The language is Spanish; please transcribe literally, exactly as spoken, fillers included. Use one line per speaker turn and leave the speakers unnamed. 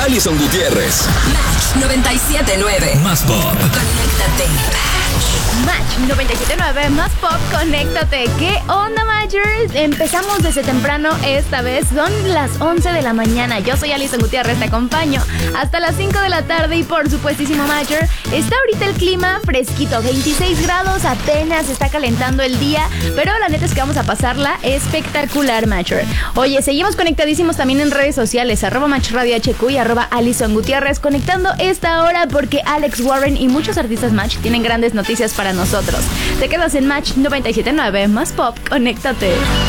Alison Gutiérrez.
Match noventa y siete nueve.
Más pop.
Conéctate.
Match noventa y siete nueve, más pop, conéctate. ¿Qué onda, Matchers? Empezamos desde temprano esta vez. Son las once de la mañana. Yo soy Alison Gutiérrez, te acompaño hasta las cinco de la tarde. Y por supuestísimo, Matcher, está ahorita el clima fresquito, veintiséis grados, apenas está calentando el día. Pero la neta es que vamos a pasarla espectacular, Matcher. Oye, seguimos conectadísimos también en redes sociales, arroba Match Radio H Q y arroba Alison Gutiérrez, conectando esta hora porque Alex Warren y muchos artistas Match tienen grandes noticias para nosotros. Te quedas en Match noventa y siete nueve, más pop, conéctate.